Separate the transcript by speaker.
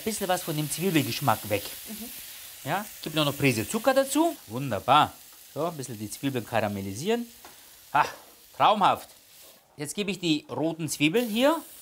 Speaker 1: ein bisschen was von dem Zwiebelgeschmack weg. Ja, gebe noch eine Prise Zucker dazu. Wunderbar. So, ein bisschen die Zwiebeln karamellisieren. Ach, traumhaft. Jetzt gebe ich die roten Zwiebeln hier